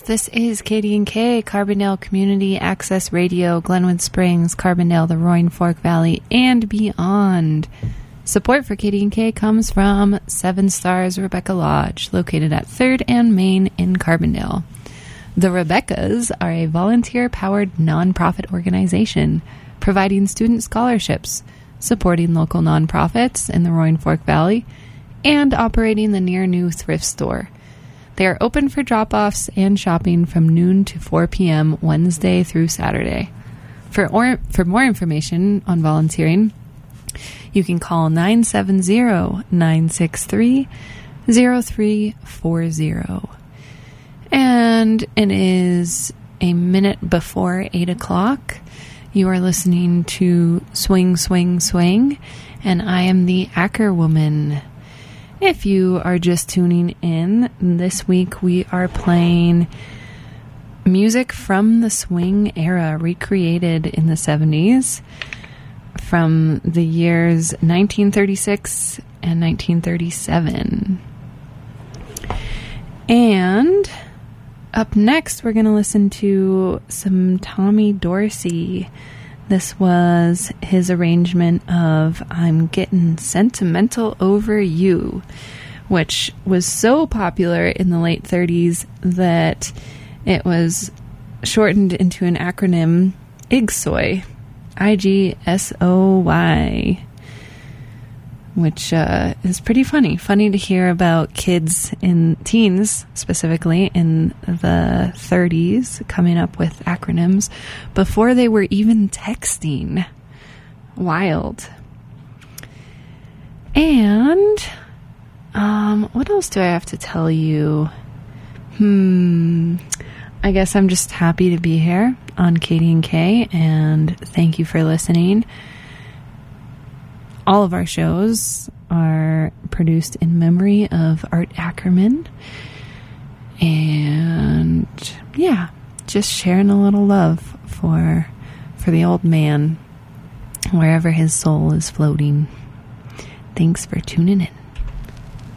This is KDNK, Carbondale Community Access Radio, Glenwood Springs, Carbondale, the Roaring Fork Valley, and beyond. Support for KDNK comes from Seven Stars Rebecca Lodge, located at 3rd and Main in Carbondale. The Rebeccas are a volunteer-powered nonprofit organization providing student scholarships, supporting local nonprofits in the Roaring Fork Valley, and operating the Near New thrift store. They are open for drop-offs and shopping from noon to 4 p.m. Wednesday through Saturday. For more information on volunteering, you can call 970-963-0340. And it is a minute before 8 o'clock. You are listening to Swing, Swing, Swing, and I am the Acker Woman. If you are just tuning in, this week we are playing music from the swing era, recreated in the 70s, from the years 1936 and 1937. And up next, we're going to listen to some Tommy Dorsey. This was his arrangement of I'm Getting Sentimental Over You, which was so popular in the late 30s that it was shortened into an acronym IGSOY, IGSOY, which is pretty funny. Funny to hear about kids and teens, specifically in the 30s, coming up with acronyms before they were even texting. Wild. And what else do I have to tell you? I guess I'm just happy to be here on KDNK, and thank you for listening. All of our shows are produced in memory of Art Ackerman. And yeah, just sharing a little love for the old man, wherever his soul is floating. Thanks for tuning in.